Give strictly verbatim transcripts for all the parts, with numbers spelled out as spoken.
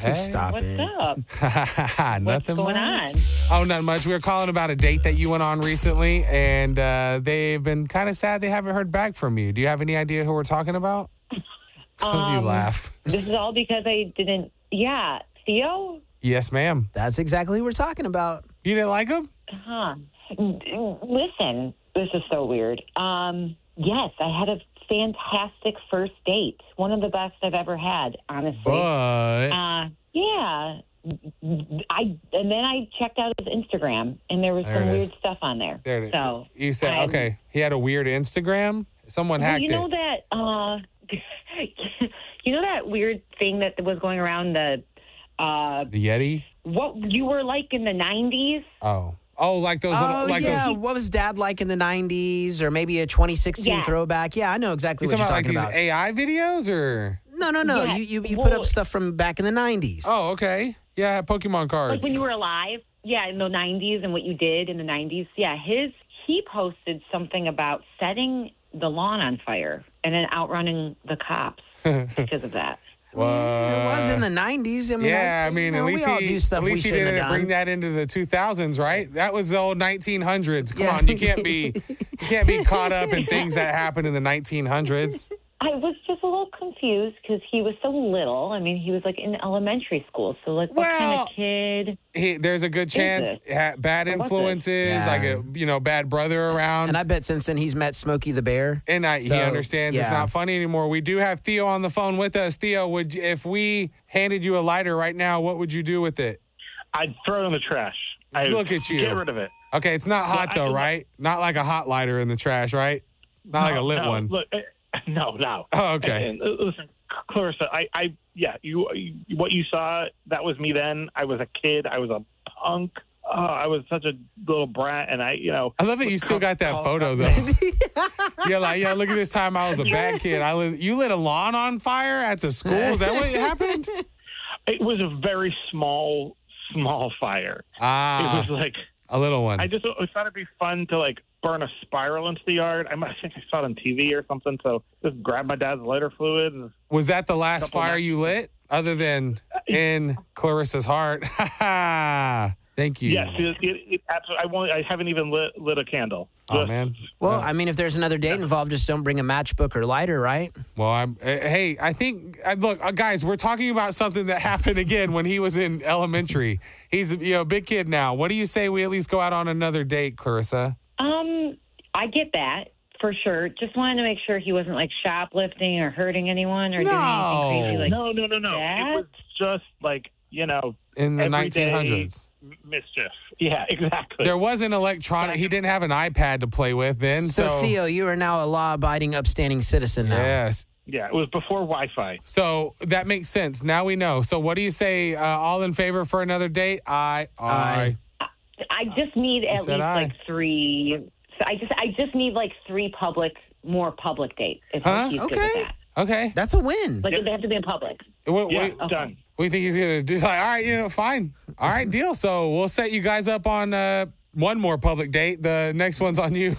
Hey. Stop What's it. up? Nothing What's going much. on? Oh, not much. We were calling about a date that you went on recently, and uh, they've been kind of sad they haven't heard back from you. Do you have any idea who we're talking about? you Um, laugh. This is all because I didn't. Yeah, Theo? Yes, ma'am. That's exactly what we're talking about. You didn't like him? Huh. Listen, this is so weird. Um, yes, I had a fantastic first date. One of the best I've ever had, honestly. But Uh, yeah. I and then I checked out his Instagram, and there was There some it weird is. stuff on there. there it is. So You said, I'm- okay, he had a weird Instagram? Someone Well, hacked you know it. that uh, you know that weird thing that was going around the uh, The Yeti? what you were like in the nineties. Oh. Oh, like those little, Oh, like yeah. those. What was Dad like in the nineties or maybe a twenty sixteen Yeah. throwback? Yeah, I know exactly You what talking you're about like talking these about. A I videos or? No, no, no. Yeah, You you, you put well- up stuff from back in the nineties. Oh, okay. Yeah, Pokemon cards. Like when you were alive, yeah, in the nineties and what you did in the nineties. Yeah, his he posted something about setting the lawn on fire and then outrunning the cops because of that. What? It was in the nineties. I mean, Yeah, I, I mean, you know, at least we all he, do stuff at we least he shouldn't didn't have done. bring that into the two thousands, right? That was the old nineteen hundreds. Come Yeah. on, you can't be you can't be caught up in things that happened in the nineteen hundreds. I was just a little confused because he was so little. I mean, he was like in elementary school. So, like, what kind Well, of kid? He, there's a good chance it? ha- bad Or was it? influences, Yeah. like a you know bad brother around. And I bet since then he's met Smokey the Bear. And I, he So, understands it's yeah. not funny anymore. We do have Theo on the phone with us. Theo, would you, if we handed you a lighter right now, what would you do with it? I'd throw it in the trash. I'd Look at you. Get rid of it. Okay, it's not hot Well, I- though, right? Not like a hot lighter in the trash, right? Not like a lit no, one. Look, eh, no, no. Oh, okay. And, and, uh, listen, Clarissa, I, I, yeah, you, you, what you saw, that was me then. I was a kid. I was a punk. Oh, I was such a little brat, and I, you know. I love that you still got that photo though. You're like, yeah, look at this time I was a bad kid. I lit, you lit a lawn on fire at the school. Is that what happened? It was a very small, small fire. Ah, It was like a little one. I just I thought it'd be fun to like burn a spiral into the yard. I, might, I think I saw it on T V or something. So just grab my dad's lighter fluid. And, Was that the last Couple fire months. you lit, other than in Clarissa's heart? Thank you. yes, it, it, it, absolutely. I won't. I haven't even lit, lit a candle. Oh Just- man. Well, I mean, if there's another date involved, just don't bring a matchbook or lighter, right? Well, I'm. uh, Hey, I think. Uh, look, uh, guys, we're talking about something that happened again when he was in elementary. He's you know a big kid now. What do you say we at least go out on another date, Clarissa? Um, I get that for sure. Just wanted to make sure he wasn't like shoplifting or hurting anyone or doing No. anything crazy like No, no, no, no. that? It was just like you know In the everyday nineteen hundreds. m- mischief. Yeah, exactly. There wasn't electronic. He didn't have an iPad to play with then. So, So, Theo, you are now a law-abiding, upstanding citizen now. yes. yeah, it was before Wi-Fi. So that makes sense. Now we know. So what do you say? Uh, all in favor for another date? I. I. Aye. I just need at said least I. like three. So I just I just need like three public, more public dates. If Huh? he's good Okay. with that. Okay. That's a win. Like they have to be in public. What, Yeah, what, done. what do you think he's gonna do? Like, all right, you know, fine. All right, deal. So we'll set you guys up on uh, one more public date. The next one's on you.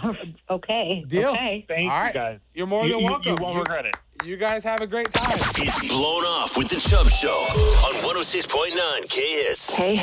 Okay. Deal. Okay. Thank All right. you guys. You're more You- than you- welcome. You won't You- regret it. You guys have a great time. It's Blown Off with the Chubb Show on one oh six point nine K Hits. Hey,